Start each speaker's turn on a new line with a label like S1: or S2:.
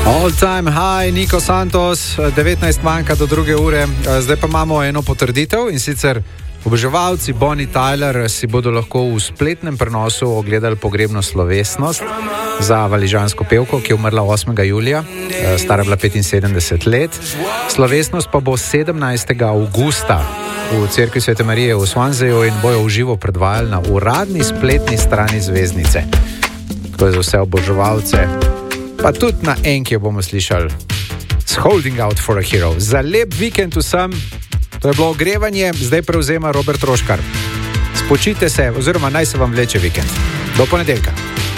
S1: All time high, Niko Santos, 19 manjka do 2. ure. Zdaj pa imamo eno potrditev, in sicer oboževalci Bonnie Tyler si bodo lahko v spletnem prenosu ogledali pogrebno slovesnost za valižansko pevko, ki je umrla 8. julija, stara bila 75 let. Slovesnost pa bo 17. avgusta v cerkvi Svete Marije v Swanseaju in bojo v živo predvajali na uradni spletni strani zvezdnice. To je za vse oboževalce. Pa tudi na enki bomo slišali s Holding Out for a Hero. Za lep vikend vsem, to je bilo ogrevanje, zdaj prevzema Robert Roškar. Spočite se, oziroma naj se vam vleče vikend. Do ponedeljka.